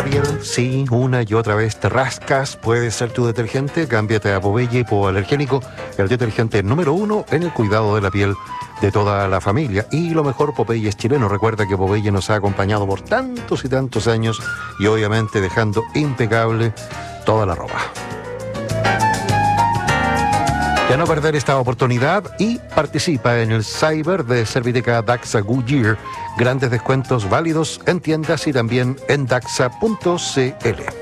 Sí, una y otra vez te rascas, puede ser tu detergente, cámbiate a Popeye hipoalergénico, el detergente número 1 en el cuidado de la piel de toda la familia. Y lo mejor, Popeye es chileno. Recuerda que Popeye nos ha acompañado por tantos y tantos años y obviamente dejando impecable toda la ropa. Ya no perder esta oportunidad y participa en el Cyber de Serviteca Daxa Goodyear. Grandes descuentos válidos en tiendas y también en daxa.cl.